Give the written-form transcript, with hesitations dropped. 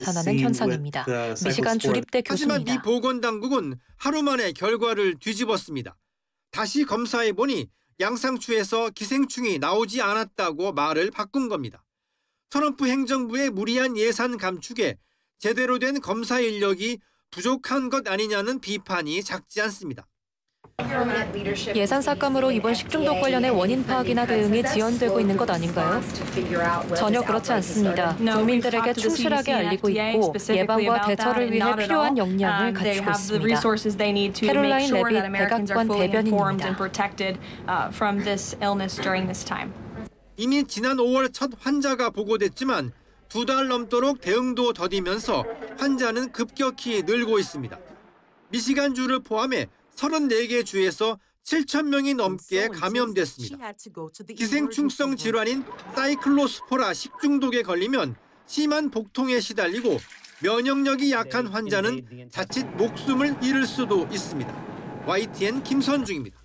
나타나는 현상입니다. 미시간 주립대 하지만 미 교수입니다. 보건당국은 하루 만에 결과를 뒤집었습니다. 다시 검사해보니 양상추에서 기생충이 나오지 않았다고 말을 바꾼 겁니다. 트럼프 행정부의 무리한 예산 감축에 제대로 된 검사 인력이 부족한 것 아니냐는 비판이 작지 않습니다. 예산 삭감으로 이번 식중독 관련의 원인 파악이나 대응이 지연되고 있는 것 아닌가요? 전혀 그렇지 않습니다. 국민들에게 충실하게 알리고 있고 예방과 대처를 위해 필요한 역량을 갖추고 있습니다. 캐롤라인 레빗 백악관 대변인입니다. 이미 지난 5월 첫 환자가 보고됐지만 2달 넘도록 대응도 더디면서 환자는 급격히 늘고 있습니다. 미시간주를 포함해 34개 주에서 7,000명이 넘게 감염됐습니다. 기생충성 질환인 사이클로스포라 식중독에 걸리면 심한 복통에 시달리고 면역력이 약한 환자는 자칫 목숨을 잃을 수도 있습니다. YTN 김선중입니다.